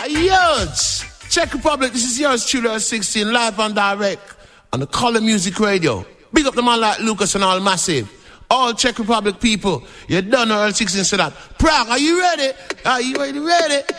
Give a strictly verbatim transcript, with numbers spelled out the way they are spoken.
huge. Czech Republic, this is yours, truly, Earl sixteen, live and direct on the Color Music Radio. Big up the man like Lucas and all massive. All Czech Republic people, you done Earl sixteen said that. Prague, are you ready? Are you ready? ready?